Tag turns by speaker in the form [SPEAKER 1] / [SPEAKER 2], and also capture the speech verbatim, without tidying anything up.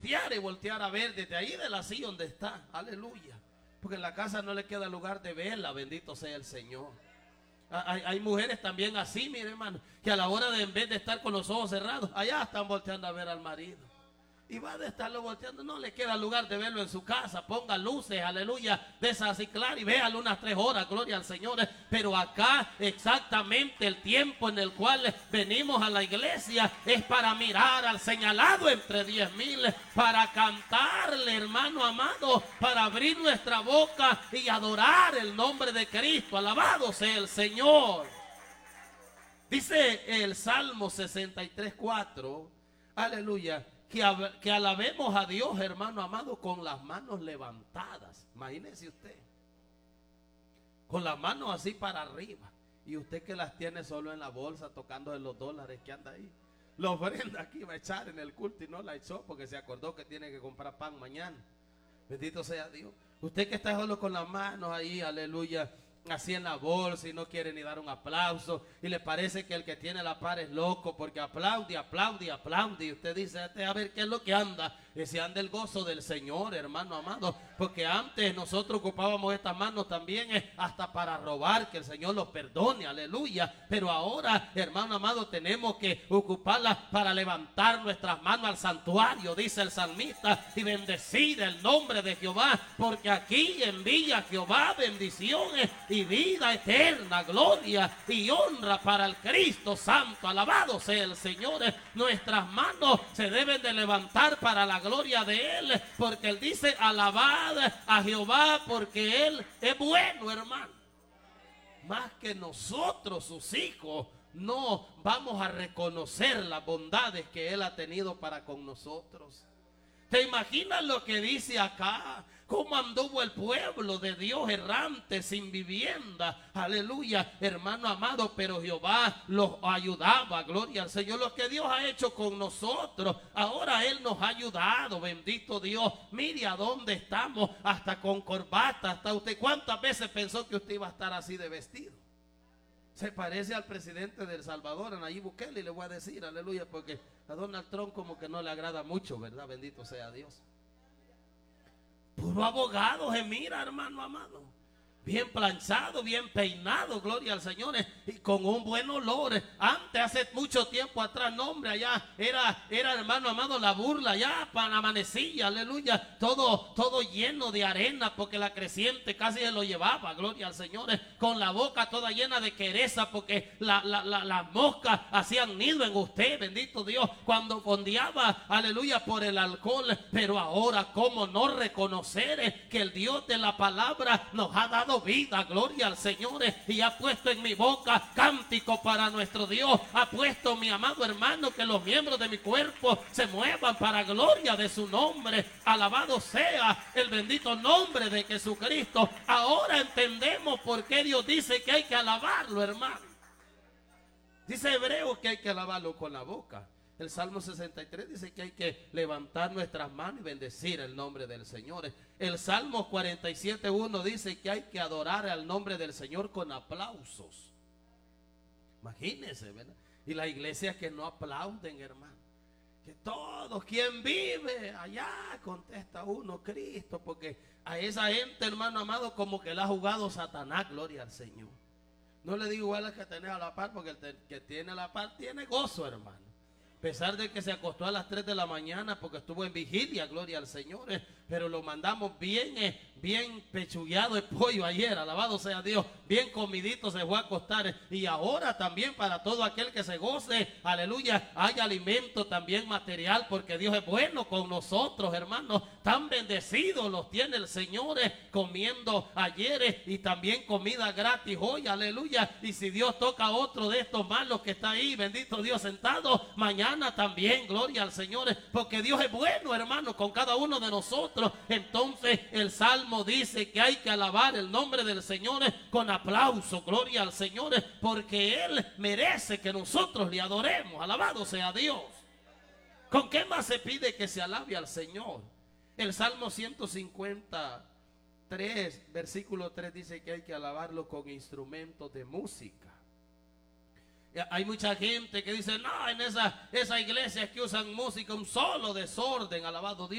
[SPEAKER 1] limpiara y volteara a ver desde ahí de la silla donde está. Aleluya. Porque en la casa no le queda lugar de verla, bendito sea el Señor. Hay, hay mujeres también así, mire hermano, que a la hora de en vez de estar con los ojos cerrados, allá están volteando a ver al marido. Y va de estarlo volteando, no le queda lugar de verlo en su casa. Ponga luces, aleluya, de esas así claras y véalo unas tres horas, gloria al Señor. Pero acá exactamente el tiempo en el cual venimos a la iglesia es para mirar al señalado entre diez mil, para cantarle, hermano amado, para abrir nuestra boca y adorar el nombre de Cristo. Alabado sea el Señor. Dice el Salmo sesenta y tres, cuatro, aleluya, Que, que alabemos a Dios, hermano amado, con las manos levantadas. Imagínese usted, con las manos así para arriba, y usted que las tiene solo en la bolsa, tocando de los dólares que anda ahí. La ofrenda aquí va a echar en el culto y no la echó porque se acordó que tiene que comprar pan mañana. Bendito sea Dios. Usted que está solo con las manos ahí, aleluya, así en la bolsa y no quiere ni dar un aplauso y le parece que el que tiene la par es loco porque aplaude, aplaude, aplaude y usted dice, a ver qué es lo que anda. Ese anda el gozo del Señor, hermano amado, porque antes nosotros ocupábamos estas manos también eh, hasta para robar, que el Señor los perdone, aleluya. Pero ahora, hermano amado, tenemos que ocuparlas para levantar nuestras manos al santuario, dice el salmista, y bendecir el nombre de Jehová, porque aquí envía Jehová bendiciones y vida eterna, gloria y honra para el Cristo Santo. Alabado sea el Señor. Nuestras manos se deben de levantar para la gloria de Él, porque Él dice, alabad a Jehová porque Él es bueno, hermano. Más que nosotros, sus hijos, no vamos a reconocer las bondades que Él ha tenido para con nosotros. ¿Te imaginas lo que dice acá? ¿Cómo anduvo el pueblo de Dios errante, sin vivienda? Aleluya, hermano amado, pero Jehová los ayudaba, gloria al Señor. Lo que Dios ha hecho con nosotros, ahora Él nos ha ayudado, bendito Dios. Mire a dónde estamos, hasta con corbata, hasta usted. ¿Cuántas veces pensó que usted iba a estar así de vestido? Se parece al presidente de El Salvador, a Nayib Bukele, y le voy a decir, aleluya, porque a Donald Trump como que no le agrada mucho, ¿verdad? Bendito sea Dios. Puro abogado se mira, hermano amado. Bien planchado, bien peinado, gloria al Señor, y con un buen olor. Antes, hace mucho tiempo atrás, no hombre, allá era, era hermano amado, la burla, allá para amanecilla, aleluya, todo, todo lleno de arena, porque la creciente casi se lo llevaba, gloria al Señor, con la boca toda llena de quereza, porque la, la, la, las moscas hacían nido en usted, bendito Dios, cuando fondeaba, aleluya, por el alcohol. Pero ahora, ¿cómo no reconocer que el Dios de la palabra nos ha dado vida, gloria al Señor, y ha puesto en mi boca cántico para nuestro Dios? Ha puesto, mi amado hermano, que los miembros de mi cuerpo se muevan para gloria de su nombre. Alabado sea el bendito nombre de Jesucristo. Ahora entendemos por qué Dios dice que hay que alabarlo, hermano. Dice Hebreos que hay que alabarlo con la boca. El Salmo sesenta y tres dice que hay que levantar nuestras manos y bendecir el nombre del Señor. El Salmo cuarenta y siete, uno dice que hay que adorar al nombre del Señor con aplausos. Imagínense, ¿verdad? Y las iglesias que no aplauden, hermano. Que todos, quien vive allá, contesta uno, Cristo. Porque a esa gente, hermano amado, como que la ha jugado Satanás, gloria al Señor. No le digo igual al que tiene a la par, porque el que tiene a la par tiene gozo, hermano. A pesar de que se acostó a las tres de la mañana porque estuvo en vigilia, gloria al Señor, eh, pero lo mandamos bien, eh, bien pechugueado de pollo ayer, alabado sea Dios, bien comidito se fue a acostar, eh, y ahora también para todo aquel que se goce, aleluya, hay alimento también material, porque Dios es bueno con nosotros, hermanos. Tan bendecidos los tiene el Señor, eh, comiendo ayer, eh, y también comida gratis hoy, aleluya. Y si Dios toca a otro de estos malos que está ahí, bendito Dios, sentado, mañana también, gloria al Señor, porque Dios es bueno, hermano, con cada uno de nosotros. Entonces el Salmo dice que hay que alabar el nombre del Señor con aplauso, gloria al Señor, porque Él merece que nosotros le adoremos. Alabado sea Dios. ¿Con qué más se pide que se alabe al Señor? El Salmo ciento cincuenta y tres, versículo tres dice que hay que alabarlo con instrumentos de música. Hay mucha gente que dice, no, en esa, esa iglesia que usan música, un solo desorden, alabado Dios.